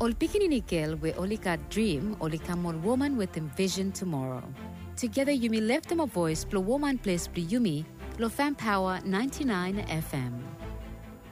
Ol pikininikil we olika dream olika mol woman with envision tomorrow. Together Yumi left them a voice plo woman place plo Yumi plo fan power 99 FM.